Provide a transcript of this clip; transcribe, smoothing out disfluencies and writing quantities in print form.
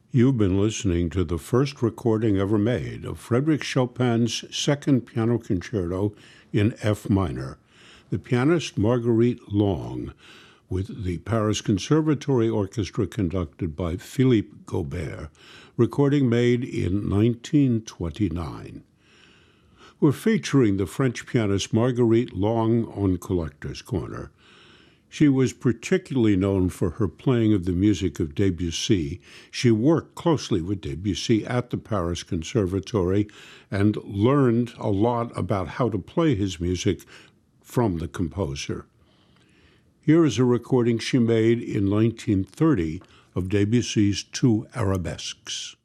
You've been listening to the first recording ever made of Frédéric Chopin's Second Piano Concerto in F minor. The pianist Marguerite Long, with the Paris Conservatory Orchestra conducted by Philippe Gaubert, recording made in 1929. We're featuring the French pianist Marguerite Long on Collector's Corner. She was particularly known for her playing of the music of Debussy. She worked closely with Debussy at the Paris Conservatory and learned a lot about how to play his music from the composer. Here is a recording she made in 1930 of Debussy's two arabesques.